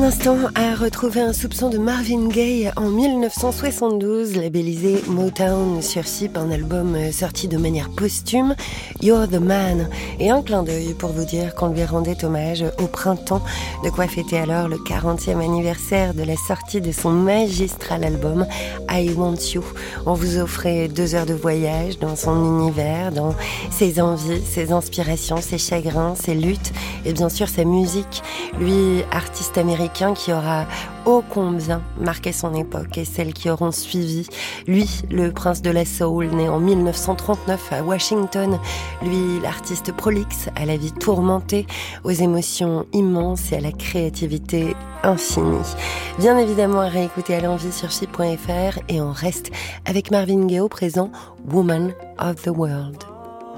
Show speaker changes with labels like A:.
A: instant, à retrouver un soupçon de Marvin Gaye en 1972, labellisé Motown sur Chip, un album sorti de manière posthume, You're the Man, et un clin d'œil pour vous dire qu'on lui rendait hommage au printemps, de quoi fêter alors le 40e anniversaire de la sortie de son magistral album I Want You. On vous offrait 2 heures de voyage dans son univers, dans ses envies, ses inspirations, ses chagrins, ses luttes et bien sûr sa musique. Lui, artiste américain qui aura ô combien marqué son époque et celles qui auront suivi. Lui, le prince de la soul, né en 1939 à Washington. Lui, l'artiste prolixe, à la vie tourmentée, aux émotions immenses et à la créativité infinie. Bien évidemment à réécouter à l'envie sur chip.fr, et on reste avec Marvin Gaye au présent, Woman of the World.